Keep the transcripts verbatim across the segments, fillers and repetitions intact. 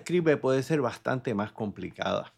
describe puede ser bastante más complicada.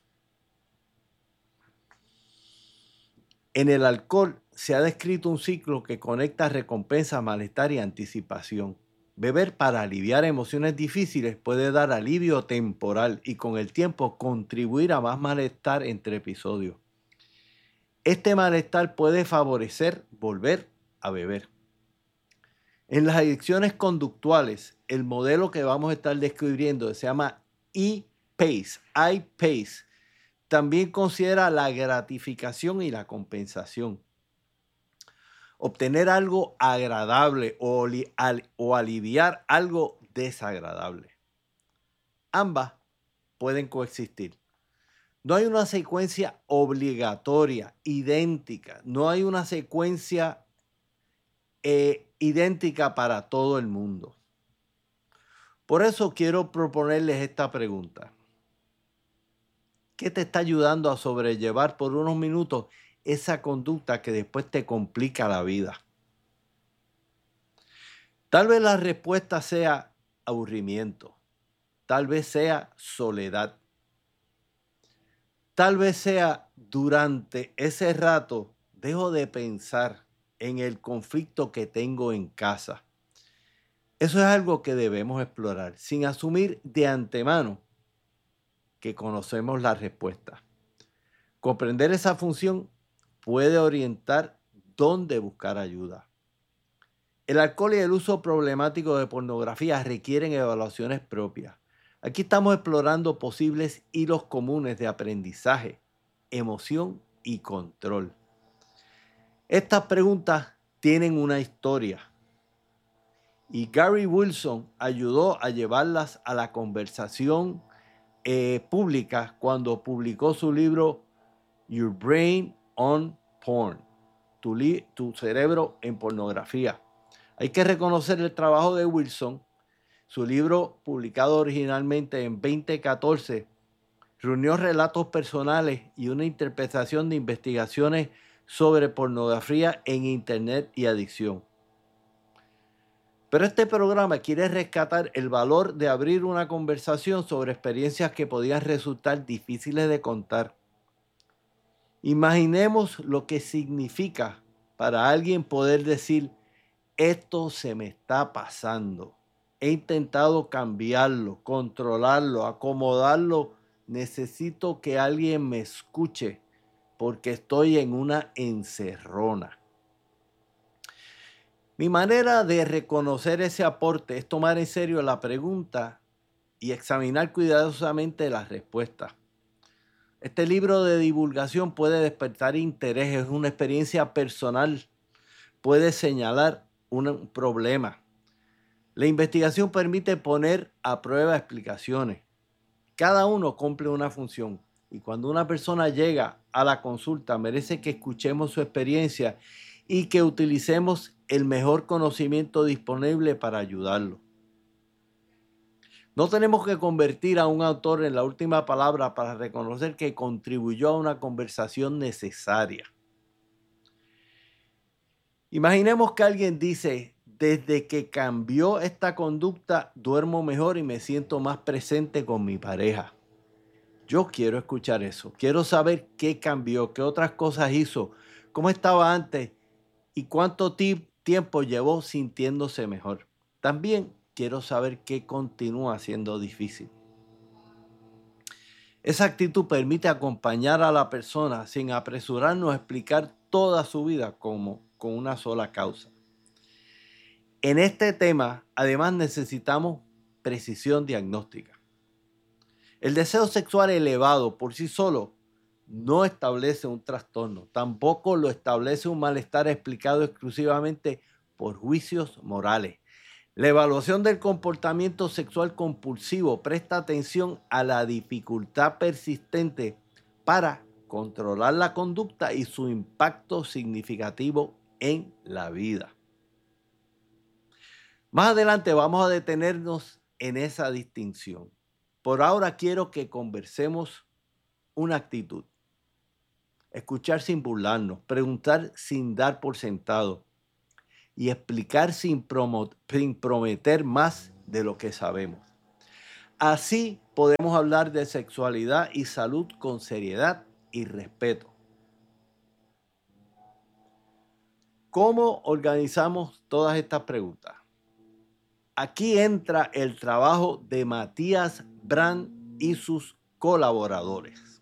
En el alcohol se ha descrito un ciclo que conecta recompensa, malestar y anticipación. Beber para aliviar emociones difíciles puede dar alivio temporal y con el tiempo contribuir a más malestar entre episodios. Este malestar puede favorecer volver a beber. En las adicciones conductuales, el modelo que vamos a estar descubriendo se llama I-PACE, I-PACE. También considera la gratificación y la compensación. Obtener algo agradable o, al, o aliviar algo desagradable. Ambas pueden coexistir. No hay una secuencia obligatoria, idéntica. No hay una secuencia eh, idéntica para todo el mundo. Por eso quiero proponerles esta pregunta. ¿Qué te está ayudando a sobrellevar por unos minutos esa conducta que después te complica la vida? Tal vez la respuesta sea aburrimiento. Tal vez sea soledad. Tal vez sea durante ese rato dejo de pensar en el conflicto que tengo en casa. Eso es algo que debemos explorar sin asumir de antemano que conocemos la respuesta. Comprender esa función puede orientar dónde buscar ayuda. El alcohol y el uso problemático de pornografía requieren evaluaciones propias. Aquí estamos explorando posibles hilos comunes de aprendizaje, emoción y control. Estas preguntas tienen una historia y Gary Wilson ayudó a llevarlas a la conversación eh, pública cuando publicó su libro Your Brain on Porn, tu, li- tu cerebro en pornografía. Hay que reconocer el trabajo de Wilson. Su libro, publicado originalmente en veinte catorce, reunió relatos personales y una interpretación de investigaciones sobre pornografía en Internet y adicción. Pero este programa quiere rescatar el valor de abrir una conversación sobre experiencias que podían resultar difíciles de contar. Imaginemos lo que significa para alguien poder decir, esto se me está pasando. He intentado cambiarlo, controlarlo, acomodarlo. Necesito que alguien me escuche porque estoy en una encerrona. Mi manera de reconocer ese aporte es tomar en serio la pregunta y examinar cuidadosamente las respuestas. Este libro de divulgación puede despertar interés, es una experiencia personal, puede señalar un problema. La investigación permite poner a prueba explicaciones. Cada uno cumple una función y cuando una persona llega a la consulta merece que escuchemos su experiencia y que utilicemos el mejor conocimiento disponible para ayudarlo. No tenemos que convertir a un autor en la última palabra para reconocer que contribuyó a una conversación necesaria. Imaginemos que alguien dice, desde que cambió esta conducta, duermo mejor y me siento más presente con mi pareja. Yo quiero escuchar eso. Quiero saber qué cambió, qué otras cosas hizo, cómo estaba antes y cuánto tiempo llevó sintiéndose mejor. También quiero saber qué continúa siendo difícil. Esa actitud permite acompañar a la persona sin apresurarnos a explicar toda su vida como con una sola causa. En este tema, además, necesitamos precisión diagnóstica. El deseo sexual elevado por sí solo no establece un trastorno, tampoco lo establece un malestar explicado exclusivamente por juicios morales. La evaluación del comportamiento sexual compulsivo presta atención a la dificultad persistente para controlar la conducta y su impacto significativo en la vida. Más adelante vamos a detenernos en esa distinción. Por ahora quiero que conversemos una actitud. Escuchar sin burlarnos, preguntar sin dar por sentado y explicar sin, sin prometer más de lo que sabemos. Así podemos hablar de sexualidad y salud con seriedad y respeto. ¿Cómo organizamos todas estas preguntas? Aquí entra el trabajo de Matías Brand y sus colaboradores.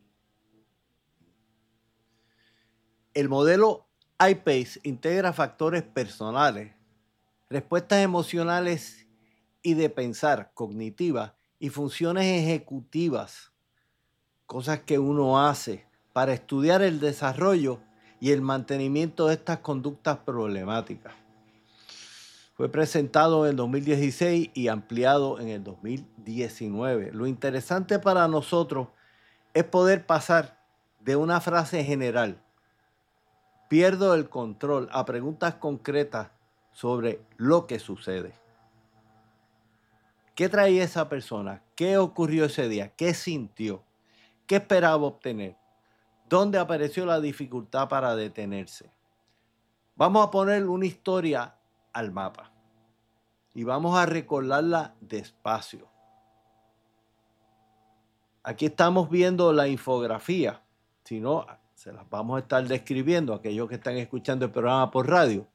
El modelo I PACE integra factores personales, respuestas emocionales y de pensar cognitivas y funciones ejecutivas, cosas que uno hace para estudiar el desarrollo y el mantenimiento de estas conductas problemáticas. Fue presentado en el dos mil dieciséis y ampliado en el dos mil diecinueve. Lo interesante para nosotros es poder pasar de una frase general, pierdo el control, a preguntas concretas sobre lo que sucede. ¿Qué traía esa persona? ¿Qué ocurrió ese día? ¿Qué sintió? ¿Qué esperaba obtener? ¿Dónde apareció la dificultad para detenerse? Vamos a poner una historia al mapa y vamos a recordarla despacio. Aquí estamos viendo la infografía, si no, se las vamos a estar describiendo a aquellos que están escuchando el programa por radio.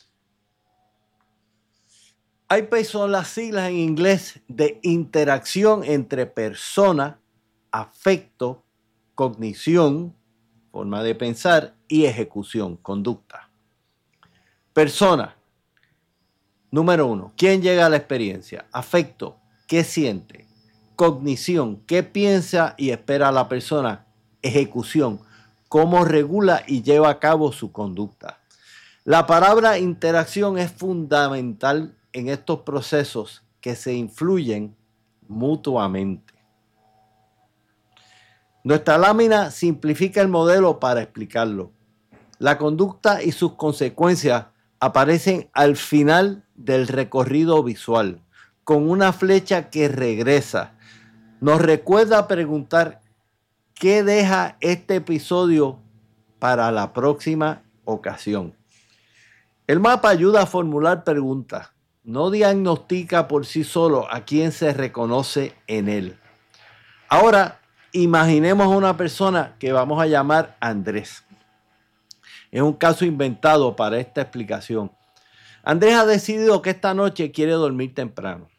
I PACE son las siglas en inglés de interacción entre persona, afecto, cognición, forma de pensar y ejecución, conducta. Persona. Número uno, ¿quién llega a la experiencia? Afecto, ¿qué siente? Cognición, ¿qué piensa y espera la persona? Ejecución, ¿cómo regula y lleva a cabo su conducta? La palabra interacción es fundamental en estos procesos que se influyen mutuamente. Nuestra lámina simplifica el modelo para explicarlo. La conducta y sus consecuencias aparecen al final del recorrido visual, con una flecha que regresa. Nos recuerda preguntar qué deja este episodio para la próxima ocasión. El mapa ayuda a formular preguntas, no diagnostica por sí solo a quién se reconoce en él. Ahora, imaginemos a una persona que vamos a llamar Andrés. Es un caso inventado para esta explicación. Andrés ha decidido que esta noche quiere dormir temprano.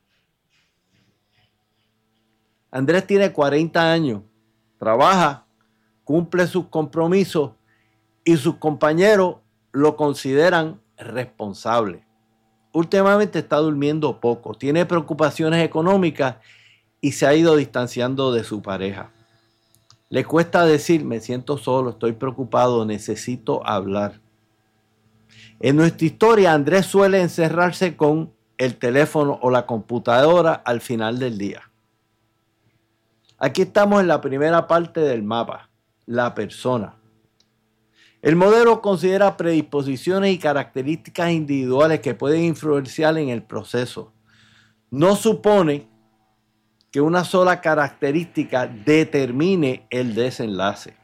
Andrés tiene cuarenta años, trabaja, cumple sus compromisos y sus compañeros lo consideran responsable. Últimamente está durmiendo poco, tiene preocupaciones económicas y se ha ido distanciando de su pareja. Le cuesta decir, me siento solo, estoy preocupado, necesito hablar. En nuestra historia, Andrés suele encerrarse con el teléfono o la computadora al final del día. Aquí estamos en la primera parte del mapa, la persona. El modelo considera predisposiciones y características individuales que pueden influenciar en el proceso. No supone que una sola característica determine el desenlace.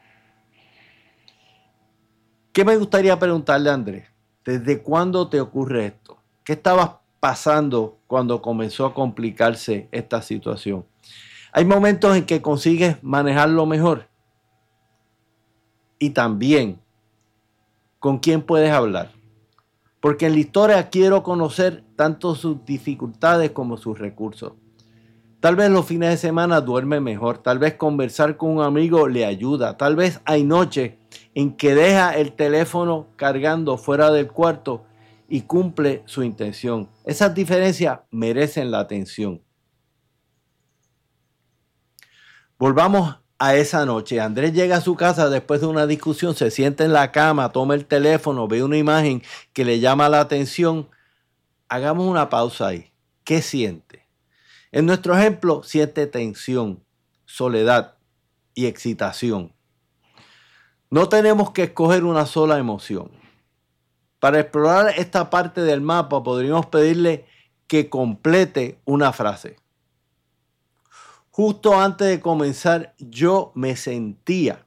¿Qué me gustaría preguntarle a Andrés? ¿Desde cuándo te ocurre esto? ¿Qué estabas pasando cuando comenzó a complicarse esta situación? Hay momentos en que consigues manejarlo mejor. Y también, ¿con quién puedes hablar? Porque en la historia quiero conocer tanto sus dificultades como sus recursos. Tal vez los fines de semana duerme mejor, tal vez conversar con un amigo le ayuda, tal vez hay noches en que deja el teléfono cargando fuera del cuarto y cumple su intención. Esas diferencias merecen la atención. Volvamos a esa noche. Andrés llega a su casa después de una discusión, se sienta en la cama, toma el teléfono, ve una imagen que le llama la atención. Hagamos una pausa ahí. ¿Qué siente? En nuestro ejemplo, siente tensión, soledad y excitación. No tenemos que escoger una sola emoción. Para explorar esta parte del mapa, podríamos pedirle que complete una frase. Justo antes de comenzar, yo me sentía.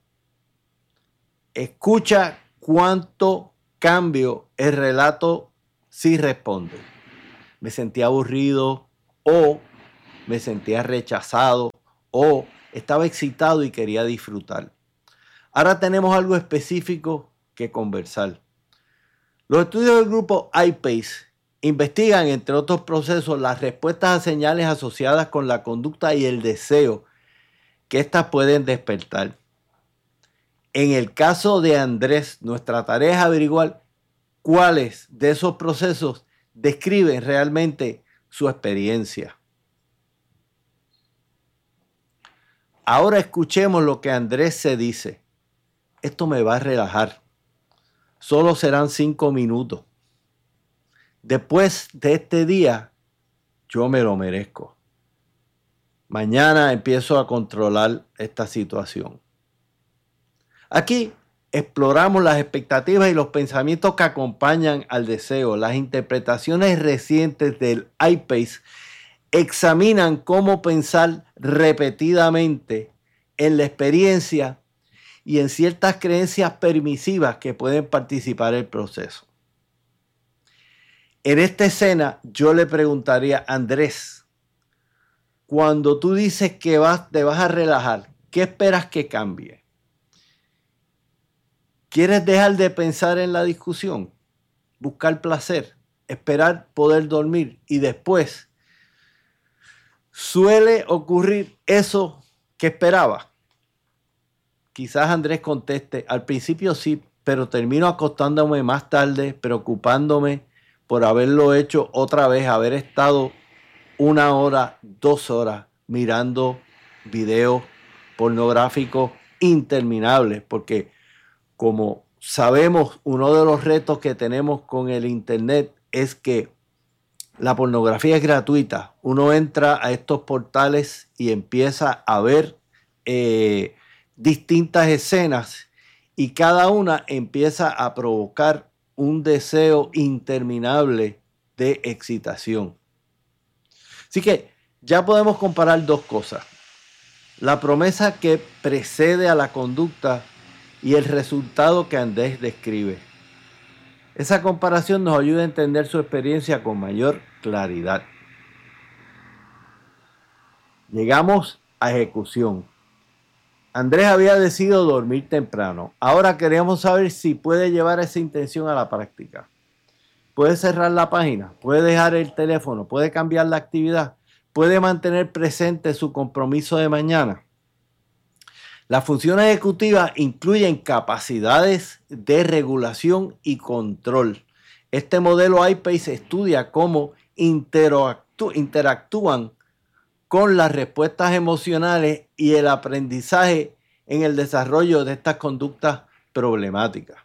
Escucha cuánto cambio el relato si responde. Me sentía aburrido o me sentía rechazado o estaba excitado y quería disfrutar. Ahora tenemos algo específico que conversar. Los estudios del grupo iPace investigan, entre otros procesos, las respuestas a señales asociadas con la conducta y el deseo que éstas pueden despertar. En el caso de Andrés, nuestra tarea es averiguar cuáles de esos procesos describen realmente su experiencia. Ahora escuchemos lo que Andrés se dice. Esto me va a relajar. Solo serán cinco minutos. Después de este día, yo me lo merezco. Mañana empiezo a controlar esta situación. Aquí exploramos las expectativas y los pensamientos que acompañan al deseo. Las interpretaciones recientes del iPace examinan cómo pensar repetidamente en la experiencia y en ciertas creencias permisivas que pueden participar en el proceso. En esta escena yo le preguntaría a Andrés, cuando tú dices que vas, te vas a relajar, ¿qué esperas que cambie? ¿Quieres dejar de pensar en la discusión? Buscar placer, esperar poder dormir y después suele ocurrir eso que esperaba. Quizás Andrés conteste, al principio sí, pero termino acostándome más tarde, preocupándome por haberlo hecho otra vez, haber estado una hora, dos horas mirando videos pornográficos interminables, porque como sabemos, uno de los retos que tenemos con el internet es que la pornografía es gratuita. Uno entra a estos portales y empieza a ver eh, distintas escenas y cada una empieza a provocar un deseo interminable de excitación. Así que ya podemos comparar dos cosas. La promesa que precede a la conducta y el resultado que Andrés describe. Esa comparación nos ayuda a entender su experiencia con mayor claridad. Llegamos a ejecución. Andrés había decidido dormir temprano. Ahora queremos saber si puede llevar esa intención a la práctica. Puede cerrar la página, puede dejar el teléfono, puede cambiar la actividad, puede mantener presente su compromiso de mañana. Las funciones ejecutivas incluyen capacidades de regulación y control. Este modelo iPace estudia cómo interactú- interactúan con las respuestas emocionales y el aprendizaje en el desarrollo de estas conductas problemáticas.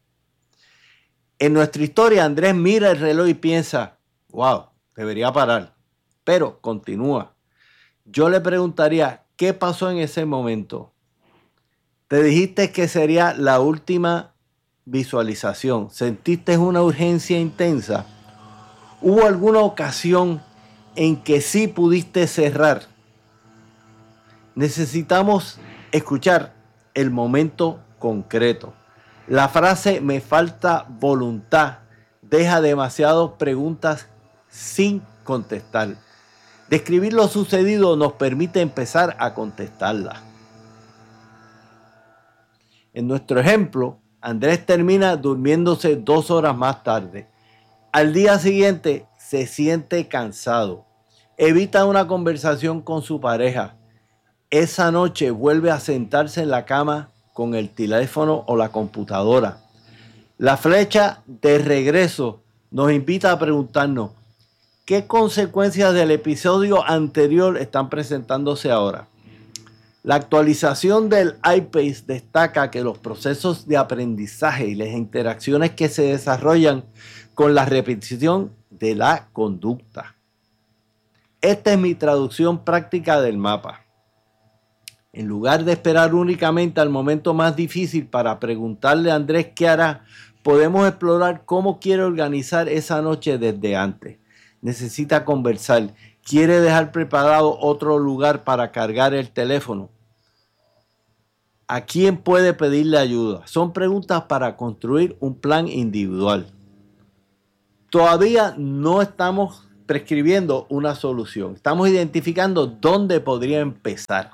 En nuestra historia, Andrés mira el reloj y piensa, wow, debería parar, pero continúa. Yo le preguntaría, ¿qué pasó en ese momento? Te dijiste que sería la última visualización. ¿Sentiste una urgencia intensa? ¿Hubo alguna ocasión en que sí pudiste cerrar? Necesitamos escuchar el momento concreto. La frase "me falta voluntad" deja demasiadas preguntas sin contestar. Describir lo sucedido nos permite empezar a contestarlas. En nuestro ejemplo, Andrés termina durmiéndose dos horas más tarde. Al día siguiente se siente cansado. Evita una conversación con su pareja. Esa noche vuelve a sentarse en la cama con el teléfono o la computadora. La flecha de regreso nos invita a preguntarnos, ¿qué consecuencias del episodio anterior están presentándose ahora? La actualización del iPace destaca que los procesos de aprendizaje y las interacciones que se desarrollan con la repetición de la conducta. Esta es mi traducción práctica del mapa. En lugar de esperar únicamente al momento más difícil para preguntarle a Andrés qué hará, podemos explorar cómo quiere organizar esa noche desde antes. Necesita conversar. ¿Quiere dejar preparado otro lugar para cargar el teléfono? ¿A quién puede pedirle ayuda? Son preguntas para construir un plan individual. Todavía no estamos prescribiendo una solución. Estamos identificando dónde podría empezar.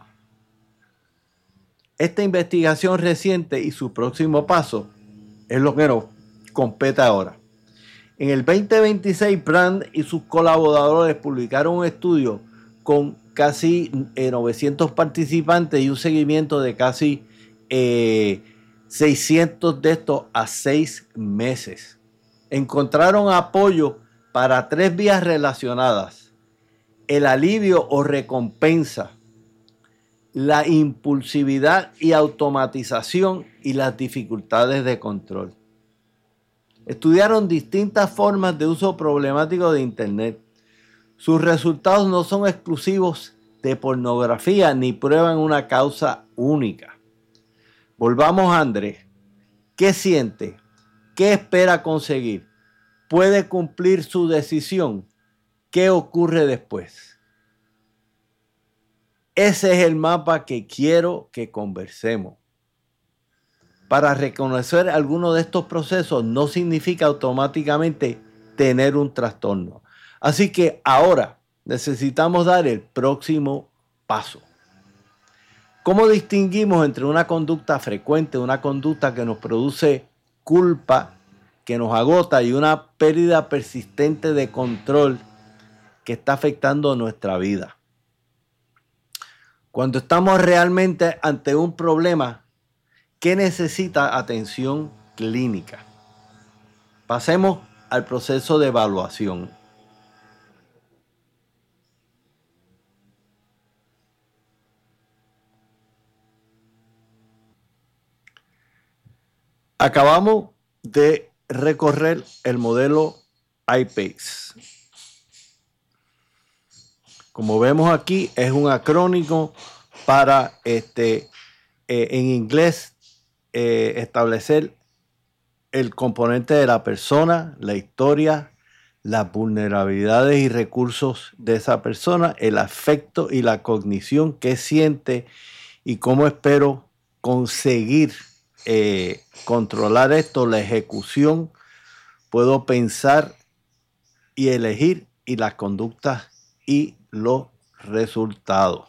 Esta investigación reciente y su próximo paso es lo que nos compete ahora. En el veinte veintiséis, Brand y sus colaboradores publicaron un estudio con casi eh, novecientos participantes y un seguimiento de casi eh, seiscientos de estos a seis meses. Encontraron apoyo para tres vías relacionadas: el alivio o recompensa, la impulsividad y automatización y las dificultades de control. Estudiaron distintas formas de uso problemático de Internet. Sus resultados no son exclusivos de pornografía ni prueban una causa única. Volvamos a Andrés. ¿Qué siente? ¿Qué espera conseguir? ¿Puede cumplir su decisión? ¿Qué ocurre después? Ese es el mapa que quiero que conversemos. Para reconocer alguno de estos procesos no significa automáticamente tener un trastorno. Así que ahora necesitamos dar el próximo paso. ¿Cómo distinguimos entre una conducta frecuente, una conducta que nos produce culpa, que nos agota, y una pérdida persistente de control que está afectando nuestra vida? Cuando estamos realmente ante un problema que necesita atención clínica, pasemos al proceso de evaluación. Acabamos de recorrer el modelo I PACE. Como vemos aquí, es un acrónimo para este, eh, en inglés eh, establecer el componente de la persona, la historia, las vulnerabilidades y recursos de esa persona, el afecto y la cognición, qué siente y cómo espero conseguir eh, controlar esto, la ejecución, puedo pensar y elegir, y las conductas y los resultados.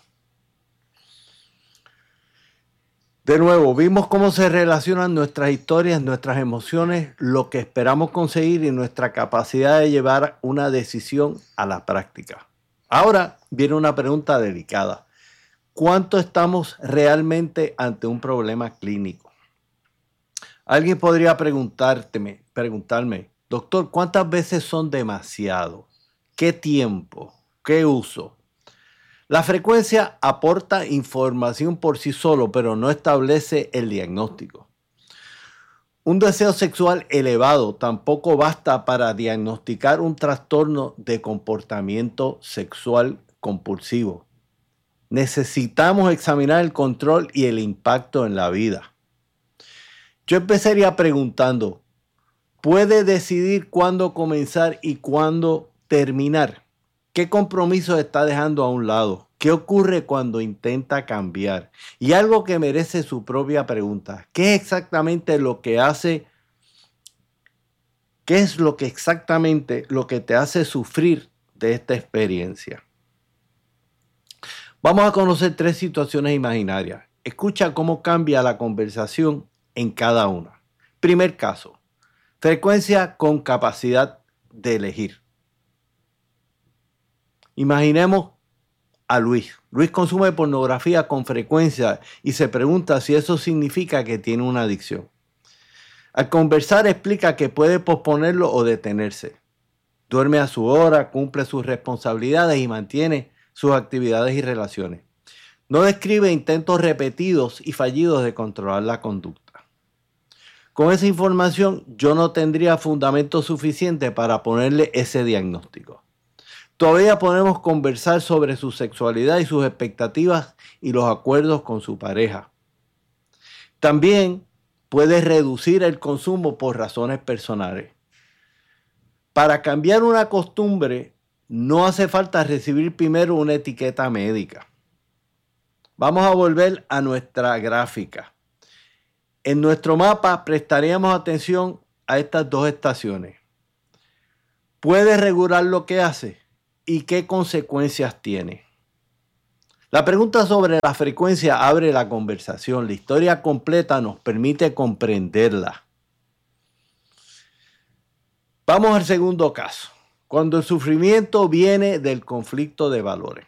De nuevo, vimos cómo se relacionan nuestras historias, nuestras emociones, lo que esperamos conseguir y nuestra capacidad de llevar una decisión a la práctica. Ahora viene una pregunta delicada. ¿Cuánto estamos realmente ante un problema clínico? Alguien podría preguntarme, preguntarme, doctor, ¿cuántas veces son demasiado? ¿Qué tiempo? ¿Qué uso? La frecuencia aporta información por sí solo, pero no establece el diagnóstico. Un deseo sexual elevado tampoco basta para diagnosticar un trastorno de comportamiento sexual compulsivo. Necesitamos examinar el control y el impacto en la vida. Yo empezaría preguntando, ¿puede decidir cuándo comenzar y cuándo terminar? ¿Qué compromiso está dejando a un lado? ¿Qué ocurre cuando intenta cambiar? Y algo que merece su propia pregunta, ¿qué es exactamente lo que hace? ¿Qué es lo que exactamente lo que te hace sufrir de esta experiencia? Vamos a conocer tres situaciones imaginarias. Escucha cómo cambia la conversación en cada una. Primer caso, frecuencia con capacidad de elegir. Imaginemos a Luis. Luis consume pornografía con frecuencia y se pregunta si eso significa que tiene una adicción. Al conversar explica que puede posponerlo o detenerse. Duerme a su hora, cumple sus responsabilidades y mantiene sus actividades y relaciones. No describe intentos repetidos y fallidos de controlar la conducta. Con esa información yo no tendría fundamento suficiente para ponerle ese diagnóstico. Todavía podemos conversar sobre su sexualidad y sus expectativas y los acuerdos con su pareja. También puede reducir el consumo por razones personales. Para cambiar una costumbre no hace falta recibir primero una etiqueta médica. Vamos a volver a nuestra gráfica. En nuestro mapa prestaríamos atención a estas dos estaciones. ¿Puede regular lo que hace? y qué consecuencias tiene. La pregunta sobre la frecuencia abre la conversación. La historia completa nos permite comprenderla. Vamos al segundo caso. Cuando el sufrimiento viene del conflicto de valores.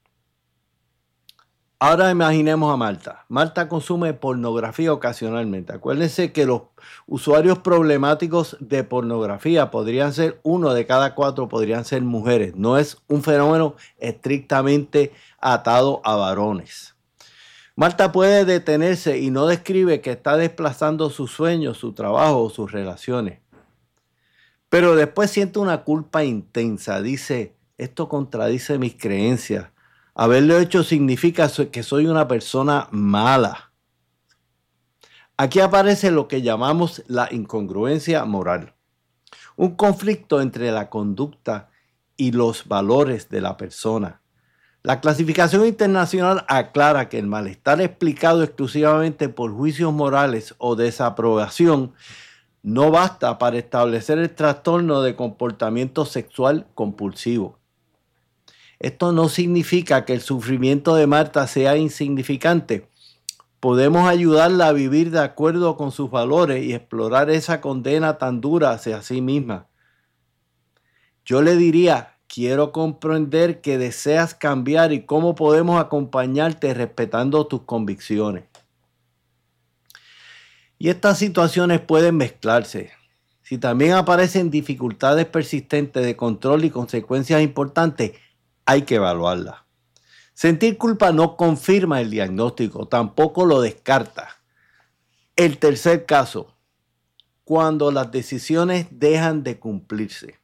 Ahora imaginemos a Marta. Marta consume pornografía ocasionalmente. Acuérdense que los usuarios problemáticos de pornografía podrían ser uno de cada cuatro, podrían ser mujeres. No es un fenómeno estrictamente atado a varones. Marta puede detenerse y no describe que está desplazando sus sueños, su trabajo o sus relaciones. Pero después siente una culpa intensa. Dice, esto contradice mis creencias. Haberlo hecho significa que soy una persona mala. Aquí aparece lo que llamamos la incongruencia moral. Un conflicto entre la conducta y los valores de la persona. La clasificación internacional aclara que el malestar explicado exclusivamente por juicios morales o desaprobación no basta para establecer el trastorno de comportamiento sexual compulsivo. Esto no significa que el sufrimiento de Marta sea insignificante. Podemos ayudarla a vivir de acuerdo con sus valores y explorar esa condena tan dura hacia sí misma. Yo le diría, quiero comprender que deseas cambiar y cómo podemos acompañarte respetando tus convicciones. Y estas situaciones pueden mezclarse. Si también aparecen dificultades persistentes de control y consecuencias importantes, hay que evaluarla. Sentir culpa no confirma el diagnóstico, tampoco lo descarta. El tercer caso, cuando las decisiones dejan de cumplirse.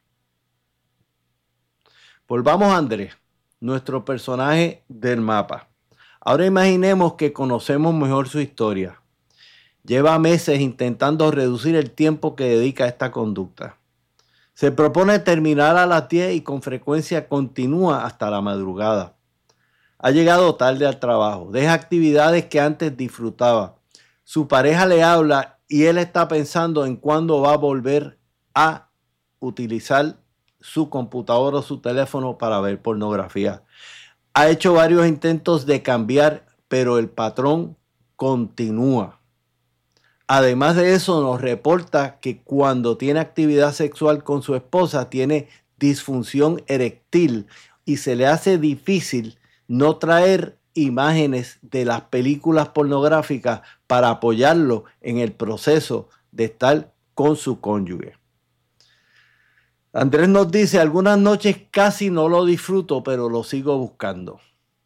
Volvamos a Andrés, nuestro personaje del mapa. Ahora imaginemos que conocemos mejor su historia. Lleva meses intentando reducir el tiempo que dedica a esta conducta. Se propone terminar a las diez y con frecuencia continúa hasta la madrugada. Ha llegado tarde al trabajo, deja actividades que antes disfrutaba. Su pareja le habla y él está pensando en cuándo va a volver a utilizar su computadora o su teléfono para ver pornografía. Ha hecho varios intentos de cambiar, pero el patrón continúa. Además de eso, nos reporta que cuando tiene actividad sexual con su esposa, tiene disfunción eréctil y se le hace difícil no traer imágenes de las películas pornográficas para apoyarlo en el proceso de estar con su cónyuge. Andrés nos dice, algunas noches casi no lo disfruto, pero lo sigo buscando.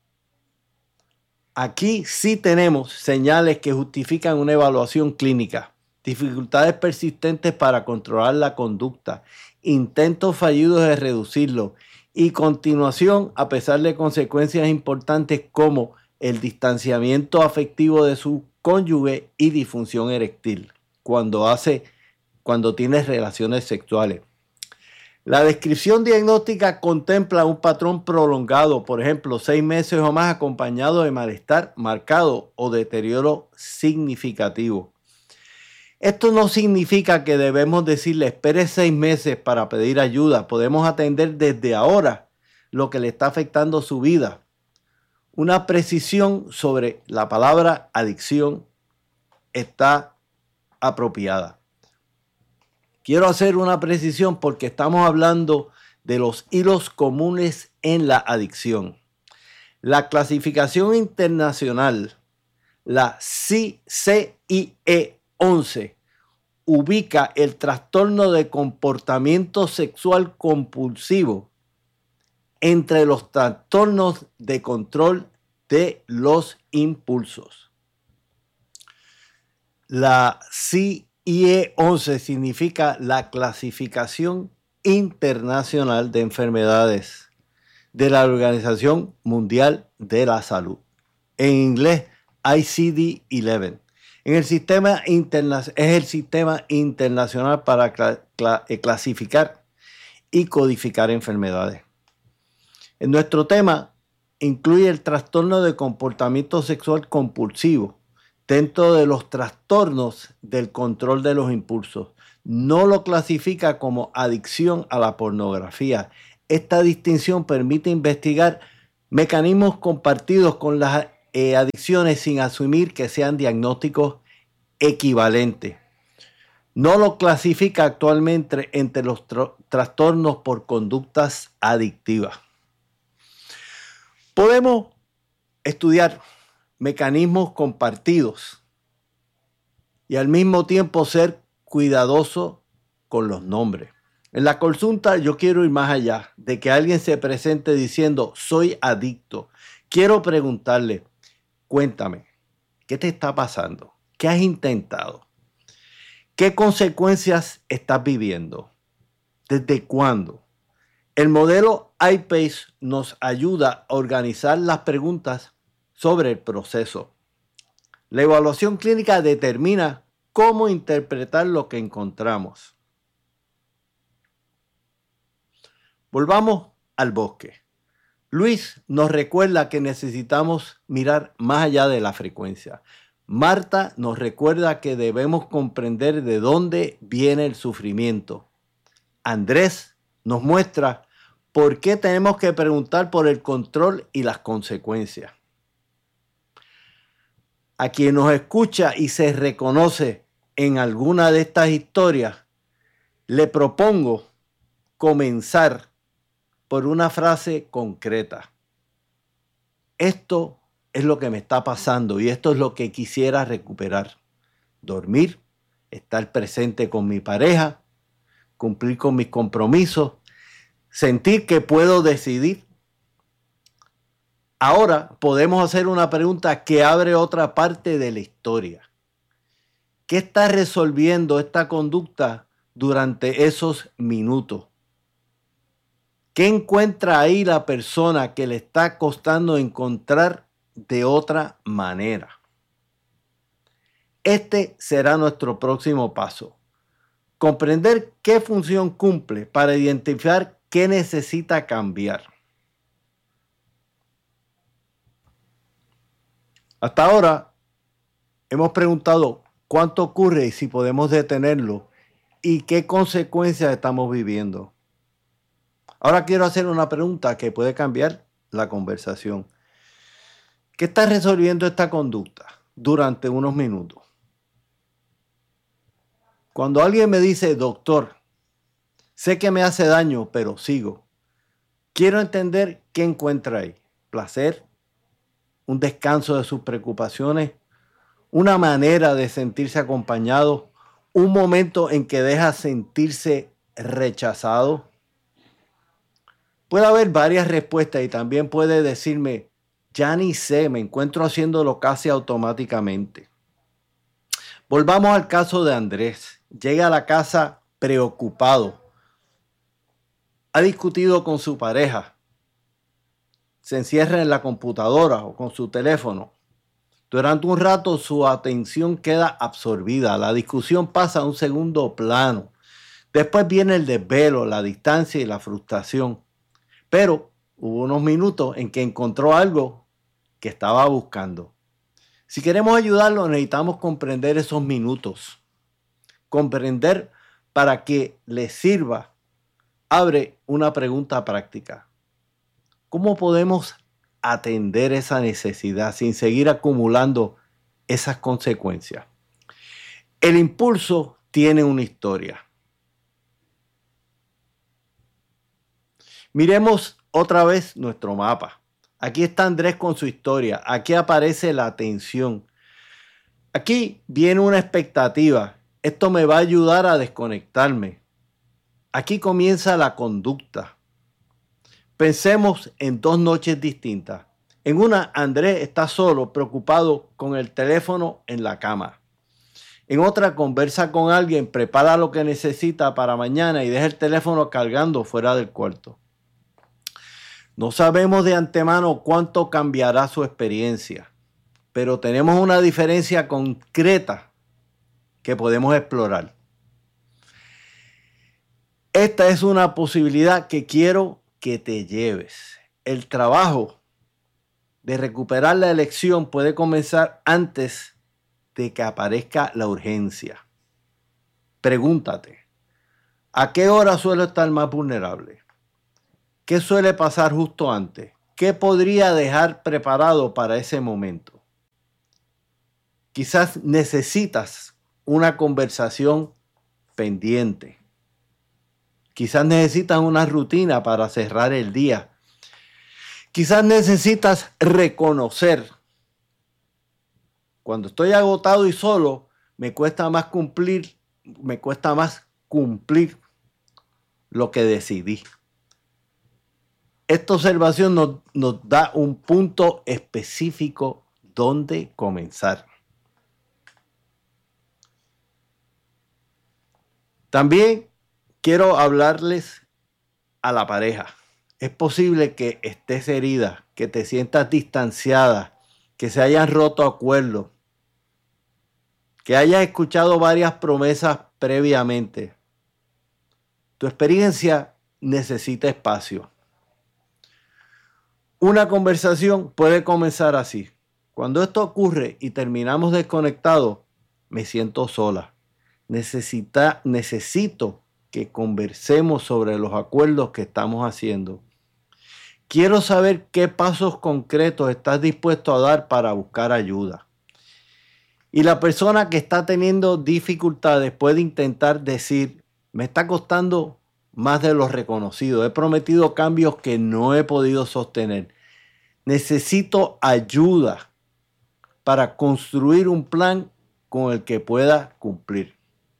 Aquí sí tenemos señales que justifican una evaluación clínica, dificultades persistentes para controlar la conducta, intentos fallidos de reducirlo y continuación a pesar de consecuencias importantes como el distanciamiento afectivo de su cónyuge y disfunción eréctil cuando hace, cuando tiene relaciones sexuales. La descripción diagnóstica contempla un patrón prolongado, por ejemplo, seis meses o más acompañado de malestar marcado o deterioro significativo. Esto no significa que debemos decirle espere seis meses para pedir ayuda. Podemos atender desde ahora lo que le está afectando su vida. Una precisión sobre la palabra adicción está apropiada. Quiero hacer una precisión porque estamos hablando de los hilos comunes en la adicción. La clasificación internacional, la C I E once, ubica el trastorno de comportamiento sexual compulsivo entre los trastornos de control de los impulsos. La C I E once significa la clasificación internacional de enfermedades de la Organización Mundial de la Salud. En inglés, I C D once. En el sistema interna- es el sistema internacional para cla- cla- clasificar y codificar enfermedades. En nuestro tema incluye el trastorno de comportamiento sexual compulsivo dentro de los trastornos del control de los impulsos. No lo clasifica como adicción a la pornografía. esta distinción permite investigar mecanismos compartidos con las eh, adicciones sin asumir que sean diagnósticos equivalentes. No lo clasifica actualmente entre los tr- trastornos por conductas adictivas. Podemos estudiar mecanismos compartidos y al mismo tiempo ser cuidadosos con los nombres. En la consulta yo quiero ir más allá de que alguien se presente diciendo soy adicto. Quiero preguntarle, cuéntame, ¿qué te está pasando? ¿Qué has intentado? ¿Qué consecuencias estás viviendo? ¿Desde cuándo? El modelo I PACE nos ayuda a organizar las preguntas sobre el proceso. La evaluación clínica determina cómo interpretar lo que encontramos. Volvamos al bosque. Luis nos recuerda que necesitamos mirar más allá de la frecuencia. Marta nos recuerda que debemos comprender de dónde viene el sufrimiento. Andrés nos muestra por qué tenemos que preguntar por el control y las consecuencias. A quien nos escucha y se reconoce en alguna de estas historias, le propongo comenzar por una frase concreta. Esto es lo que me está pasando y esto es lo que quisiera recuperar. Dormir, estar presente con mi pareja, cumplir con mis compromisos, sentir que puedo decidir. Ahora podemos hacer una pregunta que abre otra parte de la historia. ¿Qué está resolviendo esta conducta durante esos minutos? ¿Qué encuentra ahí la persona que le está costando encontrar de otra manera? Este será nuestro próximo paso. Comprender qué función cumple para identificar qué necesita cambiar. Hasta ahora hemos preguntado cuánto ocurre y si podemos detenerlo y qué consecuencias estamos viviendo. Ahora quiero hacer una pregunta que puede cambiar la conversación. ¿Qué está resolviendo esta conducta durante unos minutos? Cuando alguien me dice, doctor, sé que me hace daño, pero sigo. Quiero entender qué encuentra ahí. Placer, un descanso de sus preocupaciones, una manera de sentirse acompañado, un momento en que deja sentirse rechazado. Puede haber varias respuestas y también puede decirme, ya ni sé, me encuentro haciéndolo casi automáticamente. Volvamos al caso de Andrés. Llega a la casa preocupado. Ha discutido con su pareja. Se encierra en la computadora o con su teléfono. Durante un rato su atención queda absorbida. La discusión pasa a un segundo plano. Después viene el desvelo, la distancia y la frustración. Pero hubo unos minutos en que encontró algo que estaba buscando. Si queremos ayudarlo, necesitamos comprender esos minutos. Comprender para que le sirva. Abre una pregunta práctica. ¿Cómo podemos atender esa necesidad sin seguir acumulando esas consecuencias? El impulso tiene una historia. Miremos otra vez nuestro mapa. Aquí está Andrés con su historia. Aquí aparece la atención. Aquí viene una expectativa. Esto me va a ayudar a desconectarme. Aquí comienza la conducta. Pensemos en dos noches distintas. En una, Andrés está solo, preocupado con el teléfono en la cama. En otra, conversa con alguien, prepara lo que necesita para mañana y deja el teléfono cargando fuera del cuarto. No sabemos de antemano cuánto cambiará su experiencia, pero tenemos una diferencia concreta que podemos explorar. Esta es una posibilidad que quiero que te lleves. El trabajo de recuperar la elección puede comenzar antes de que aparezca la urgencia. Pregúntate, ¿a qué hora suelo estar más vulnerable? ¿Qué suele pasar justo antes? ¿Qué podría dejar preparado para ese momento? Quizás necesitas una conversación pendiente. Quizás necesitas una rutina para cerrar el día. Quizás necesitas reconocer. Cuando estoy agotado y solo, me cuesta más cumplir, me cuesta más cumplir lo que decidí. Esta observación nos, nos da un punto específico donde comenzar. También quiero hablarles a la pareja. Es posible que estés herida, que te sientas distanciada, que se hayan roto acuerdos, que hayas escuchado varias promesas previamente. Tu experiencia necesita espacio. Una conversación puede comenzar así. Cuando esto ocurre y terminamos desconectados, me siento sola. Necesita, necesito que conversemos sobre los acuerdos que estamos haciendo. Quiero saber qué pasos concretos estás dispuesto a dar para buscar ayuda. Y la persona que está teniendo dificultades puede intentar decir, me está costando más de lo reconocido. He prometido cambios que no he podido sostener. Necesito ayuda para construir un plan con el que pueda cumplir.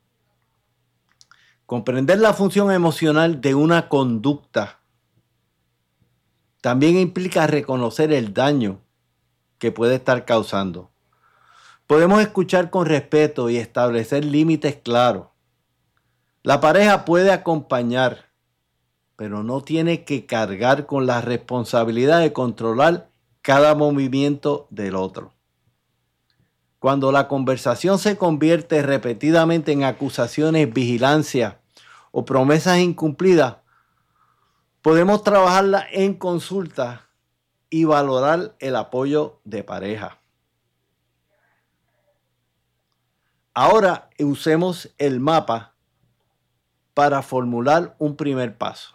Comprender la función emocional de una conducta también implica reconocer el daño que puede estar causando. Podemos escuchar con respeto y establecer límites claros. La pareja puede acompañar, pero no tiene que cargar con la responsabilidad de controlar cada movimiento del otro. Cuando la conversación se convierte repetidamente en acusaciones, vigilancia o promesas incumplidas, podemos trabajarla en consulta y valorar el apoyo de pareja. Ahora usemos el mapa para formular un primer paso.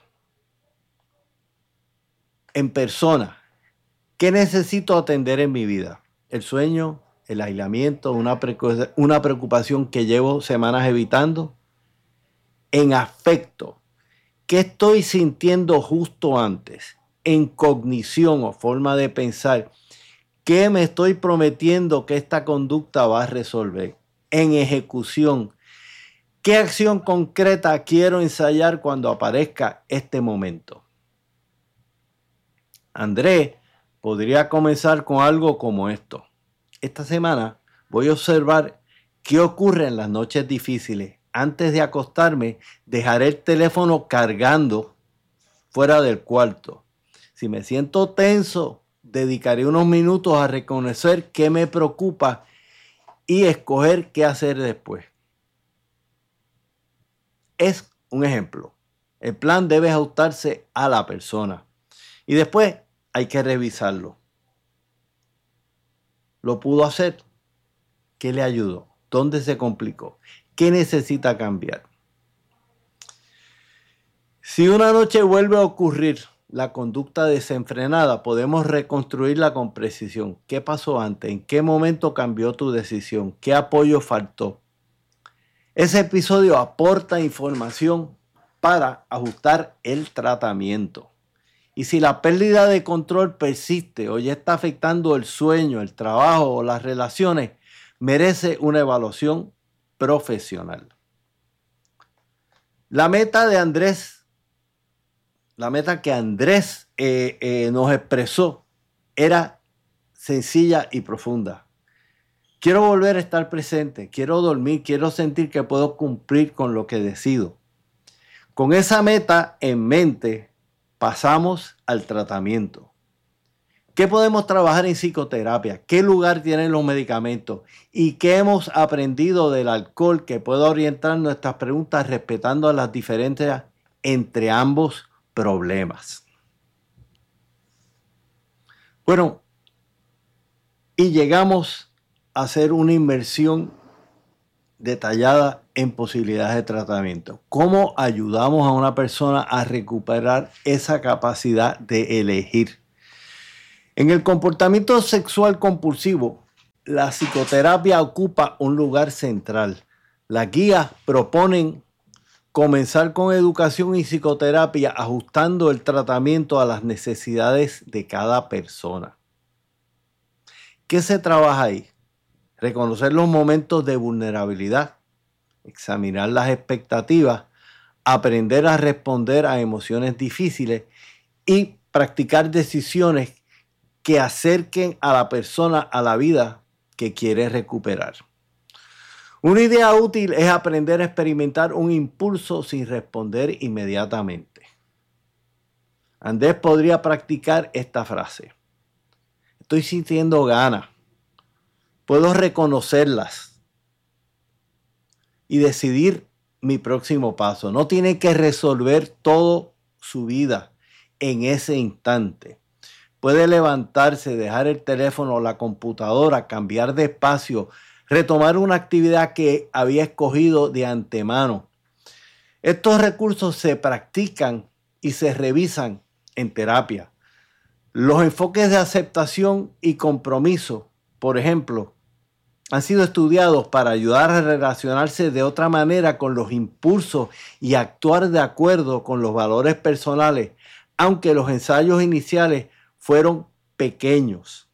En persona, ¿qué necesito atender en mi vida? El sueño, el aislamiento, una, precu- una preocupación que llevo semanas evitando. En afecto, ¿qué estoy sintiendo justo antes? En cognición o forma de pensar, ¿qué me estoy prometiendo que esta conducta va a resolver? En ejecución, ¿qué acción concreta quiero ensayar cuando aparezca este momento? Andrés podría comenzar con algo como esto. Esta semana voy a observar qué ocurre en las noches difíciles. Antes de acostarme, dejaré el teléfono cargando fuera del cuarto. Si me siento tenso, dedicaré unos minutos a reconocer qué me preocupa y escoger qué hacer después. Es un ejemplo. El plan debe ajustarse a la persona y después hay que revisarlo. ¿Lo pudo hacer? ¿Qué le ayudó? ¿Dónde se complicó? ¿Qué necesita cambiar? Si una noche vuelve a ocurrir la conducta desenfrenada, podemos reconstruirla con precisión. ¿Qué pasó antes? ¿En qué momento cambió tu decisión? ¿Qué apoyo faltó? Ese episodio aporta información para ajustar el tratamiento. Y si la pérdida de control persiste o ya está afectando el sueño, el trabajo o las relaciones, merece una evaluación profesional. La meta de Andrés, la meta que Andrés eh, eh, nos expresó era sencilla y profunda. Quiero volver a estar presente, quiero dormir, quiero sentir que puedo cumplir con lo que decido. Con esa meta en mente, pasamos al tratamiento. ¿Qué podemos trabajar en psicoterapia? ¿Qué lugar tienen los medicamentos? ¿Y qué hemos aprendido del alcohol que puede orientar nuestras preguntas respetando las diferencias entre ambos problemas? Bueno, y llegamos a hacer una inversión detallada en posibilidades de tratamiento. ¿Cómo ayudamos a una persona a recuperar esa capacidad de elegir? En el comportamiento sexual compulsivo, la psicoterapia ocupa un lugar central. Las guías proponen comenzar con educación y psicoterapia, ajustando el tratamiento a las necesidades de cada persona. ¿Qué se trabaja ahí? Reconocer los momentos de vulnerabilidad, examinar las expectativas, aprender a responder a emociones difíciles y practicar decisiones que acerquen a la persona a la vida que quiere recuperar. Una idea útil es aprender a experimentar un impulso sin responder inmediatamente. Andrés podría practicar esta frase: estoy sintiendo ganas, puedo reconocerlas y decidir mi próximo paso. No tiene que resolver toda su vida en ese instante. Puede levantarse, dejar el teléfono o la computadora, cambiar de espacio, retomar una actividad que había escogido de antemano. Estos recursos se practican y se revisan en terapia. Los enfoques de aceptación y compromiso, por ejemplo, han sido estudiados para ayudar a relacionarse de otra manera con los impulsos y actuar de acuerdo con los valores personales, aunque los ensayos iniciales fueron pequeños.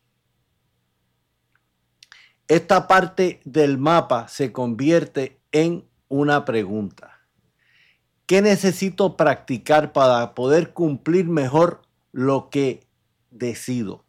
Esta parte del mapa se convierte en una pregunta: ¿qué necesito practicar para poder cumplir mejor lo que decido?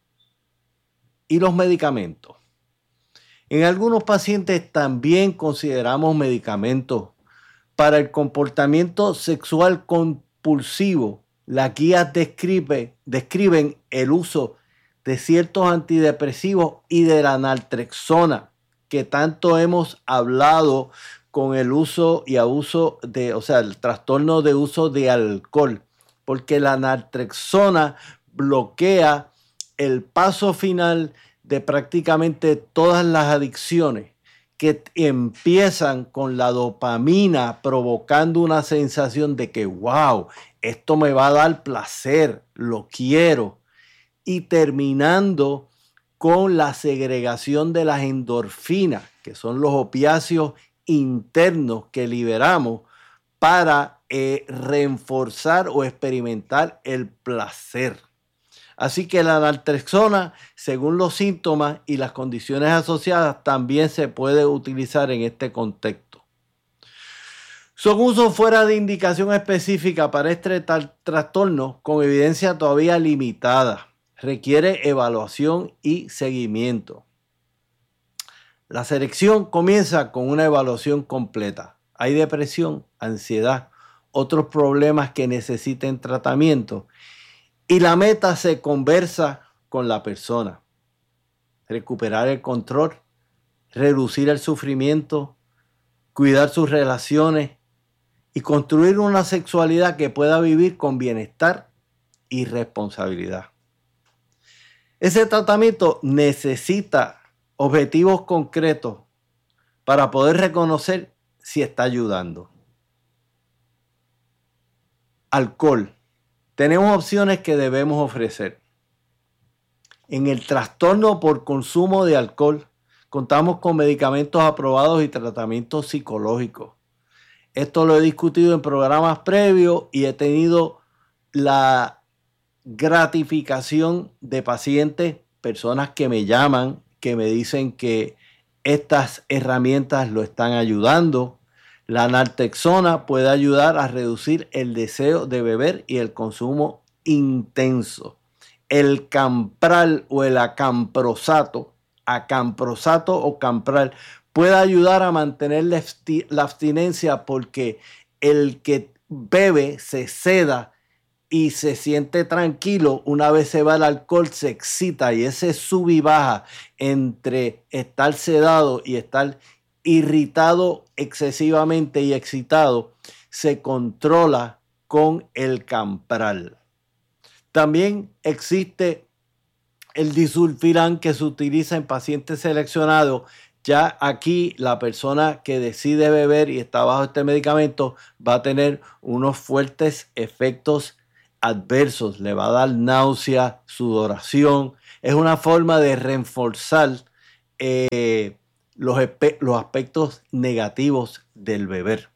Y los medicamentos. En algunos pacientes también consideramos medicamentos. Para el comportamiento sexual compulsivo, las guías describe, describen el uso de ciertos antidepresivos y de la naltrexona, que tanto hemos hablado con el uso y abuso de, o sea, el trastorno de uso de alcohol, porque la naltrexona bloquea el paso final de prácticamente todas las adicciones, que empiezan con la dopamina provocando una sensación de que, wow, esto me va a dar placer, lo quiero, y terminando con la segregación de las endorfinas, que son los opiáceos internos que liberamos para eh, reforzar o experimentar el placer. Así que la naltrexona, según los síntomas y las condiciones asociadas, también se puede utilizar en este contexto. Son usos fuera de indicación específica para este trastorno con evidencia todavía limitada. Requiere evaluación y seguimiento. La selección comienza con una evaluación completa. Hay depresión, ansiedad, otros problemas que necesiten tratamiento. Y la meta se conversa con la persona. Recuperar el control, reducir el sufrimiento, cuidar sus relaciones y construir una sexualidad que pueda vivir con bienestar y responsabilidad. Ese tratamiento necesita objetivos concretos para poder reconocer si está ayudando. Alcohol. Tenemos opciones que debemos ofrecer. En el trastorno por consumo de alcohol, contamos con medicamentos aprobados y tratamientos psicológicos. Esto lo he discutido en programas previos y he tenido la gratificación de pacientes, personas que me llaman, que me dicen que estas herramientas lo están ayudando. La naltrexona puede ayudar a reducir el deseo de beber y el consumo intenso. El Campral o el acamprosato, acamprosato o Campral, puede ayudar a mantener la, la abstinencia, porque el que bebe se seda y se siente tranquilo. Una vez se va el alcohol, se excita, y ese sub y baja entre estar sedado y estar irritado excesivamente y excitado se controla con el Campral. También existe el disulfiram, que se utiliza en pacientes seleccionados ya aquí la persona que decide beber y está bajo este medicamento va a tener unos fuertes efectos adversos. Le va a dar náusea, sudoración. Es una forma de reforzar eh, los, los aspectos negativos del beber.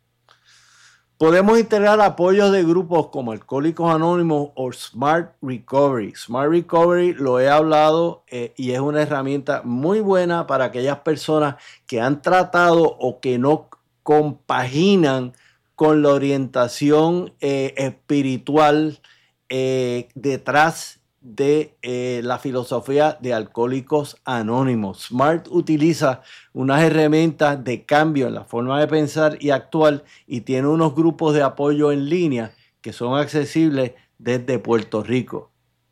Podemos integrar apoyos de grupos como Alcohólicos Anónimos o Smart Recovery. Smart Recovery lo he hablado eh, y es una herramienta muy buena para aquellas personas que han tratado o que no compaginan con la orientación eh, espiritual eh, detrás de eh, la filosofía de Alcohólicos Anónimos. Smart utiliza unas herramientas de cambio en la forma de pensar y actuar y tiene unos grupos de apoyo en línea que son accesibles desde Puerto Rico.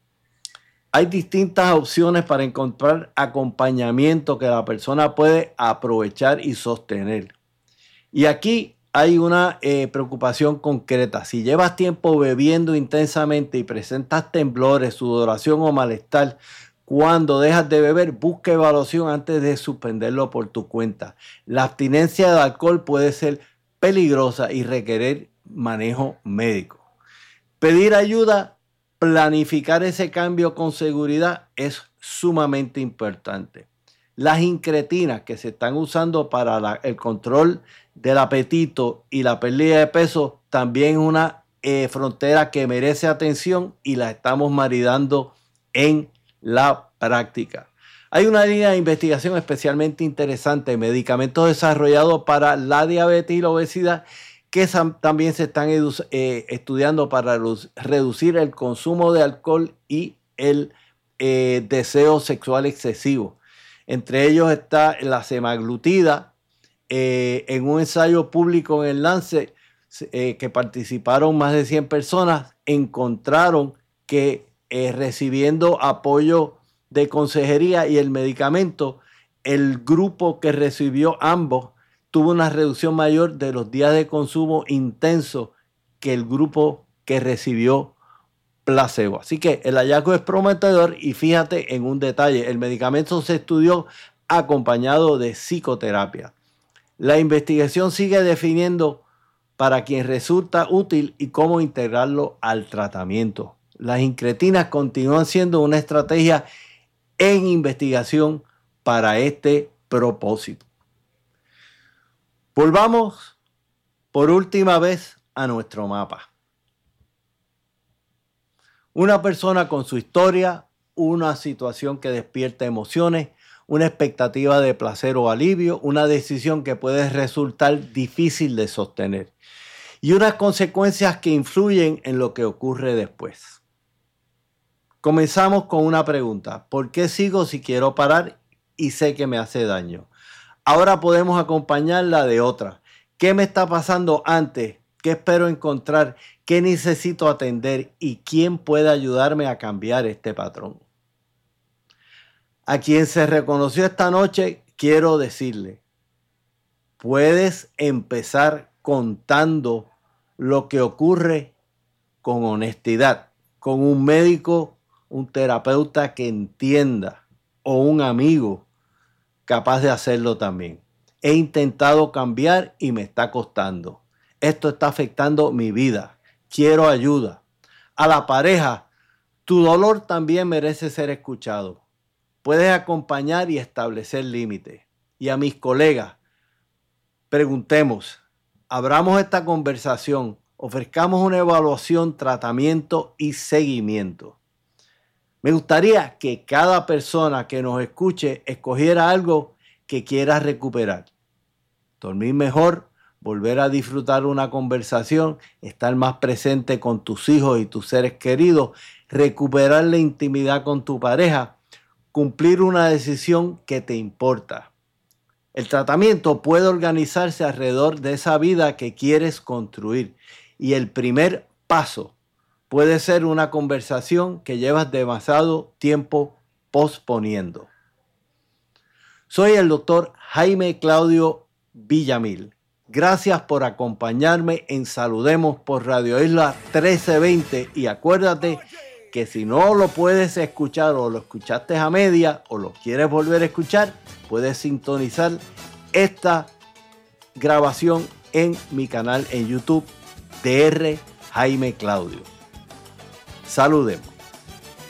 Hay distintas opciones para encontrar acompañamiento que la persona puede aprovechar y sostener. Y aquí hay una eh, preocupación concreta. Si llevas tiempo bebiendo intensamente y presentas temblores, sudoración o malestar, cuando dejas de beber, busca evaluación antes de suspenderlo por tu cuenta. La abstinencia de alcohol puede ser peligrosa y requerir manejo médico. Pedir ayuda, planificar ese cambio con seguridad es sumamente importante. Las incretinas que se están usando para la, el control del apetito y la pérdida de peso también es una eh, frontera que merece atención y la estamos maridando en la práctica. Hay una línea de investigación especialmente interesante, medicamentos desarrollados para la diabetes y la obesidad que también se están eh, estudiando para reducir el consumo de alcohol y el eh, deseo sexual excesivo. Entre ellos está la semaglutida. Eh, en un ensayo público en el Lancet eh, que participaron más de cien personas, encontraron que eh, recibiendo apoyo de consejería y el medicamento, el grupo que recibió ambos tuvo una reducción mayor de los días de consumo intenso que el grupo que recibió placebo. Así que el hallazgo es prometedor y fíjate en un detalle, el medicamento se estudió acompañado de psicoterapia. La investigación sigue definiendo para quien resulta útil y cómo integrarlo al tratamiento. Las incretinas continúan siendo una estrategia en investigación para este propósito. Volvamos por última vez a nuestro mapa. Una persona con su historia, una situación que despierta emociones, una expectativa de placer o alivio, una decisión que puede resultar difícil de sostener y unas consecuencias que influyen en lo que ocurre después. Comenzamos con una pregunta: ¿por qué sigo si quiero parar y sé que me hace daño? Ahora podemos acompañarla de otra. ¿Qué me está pasando antes? ¿Qué espero encontrar? ¿Qué necesito atender? ¿Y quién puede ayudarme a cambiar este patrón? A quien se reconoció esta noche, quiero decirle, puedes empezar contando lo que ocurre con honestidad, con un médico, un terapeuta que entienda o un amigo capaz de hacerlo también. He intentado cambiar y me está costando. Esto está afectando mi vida. Quiero ayuda. A la pareja, tu dolor también merece ser escuchado. Puedes acompañar y establecer límites. Y a mis colegas, preguntemos, abramos esta conversación, ofrezcamos una evaluación, tratamiento y seguimiento. Me gustaría que cada persona que nos escuche escogiera algo que quiera recuperar. Dormir mejor, volver a disfrutar una conversación, estar más presente con tus hijos y tus seres queridos, recuperar la intimidad con tu pareja, cumplir una decisión que te importa. El tratamiento puede organizarse alrededor de esa vida que quieres construir y el primer paso puede ser una conversación que llevas demasiado tiempo posponiendo. Soy el doctor Jaime Claudio Villamil. Gracias por acompañarme en Saludemos por Radio Isla trece veinte y acuérdate que si no lo puedes escuchar o lo escuchaste a media o lo quieres volver a escuchar, puedes sintonizar esta grabación en mi canal en YouTube, D R Jaime Claudio. Saludemos.